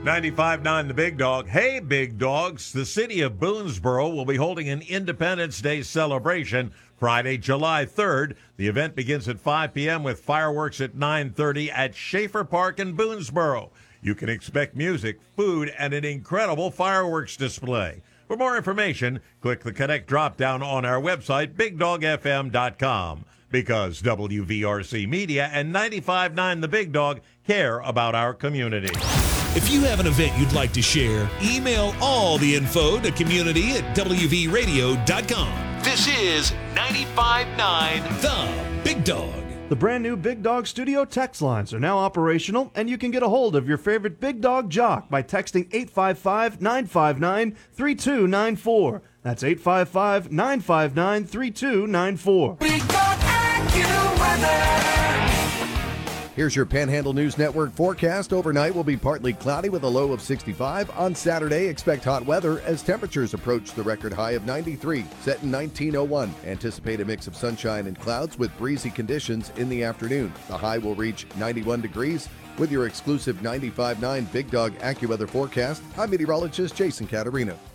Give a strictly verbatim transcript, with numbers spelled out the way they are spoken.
ninety-five point nine The Big Dog. Hey, Big Dogs. The city of Boonesboro will be holding an Independence Day celebration Friday, July third. The event begins at five p.m. with fireworks at nine thirty at Schaefer Park in Boonesboro. You can expect music, food, and an incredible fireworks display. For more information, click the Connect drop-down on our website, big dog f m dot com. Because W V R C Media and ninety-five point nine The Big Dog care about our community. If you have an event you'd like to share, email all the info to community at w v radio dot com. This is ninety-five point nine The Big Dog. The brand new Big Dog Studio text lines are now operational, and you can get a hold of your favorite Big Dog jock by texting eight five five, nine five nine, three two nine four. That's eight five five, nine five nine, three two nine four. Big Dog AccuWeather. Here's your Panhandle News Network forecast. Overnight will be partly cloudy with a low of sixty-five. On Saturday, expect hot weather as temperatures approach the record high of ninety-three, set in nineteen oh one. Anticipate a mix of sunshine and clouds with breezy conditions in the afternoon. The high will reach ninety-one degrees. With your exclusive ninety-five point nine Big Dog AccuWeather forecast, I'm meteorologist Jason Caterino.